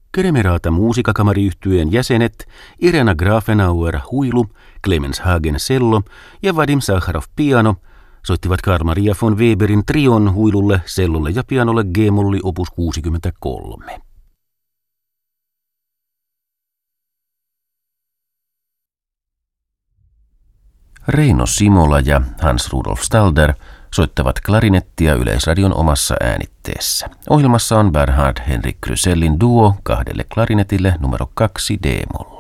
Keremerata muusikakamariyhtyeen jäsenet Irena Grafenauer huilu, Clemens Hagen cello ja Vadim Sakharov piano soittivat Carl Maria von Weberin trion huilulle, cellolle ja pianolle G-molli opus 63. Reino Simola ja Hans Rudolf Stalder soittavat klarinettia Yleisradion omassa äänitteessä. Ohjelmassa on Bernhard Henrik Krysellin duo 2 klarinetille numero 2 D-moll.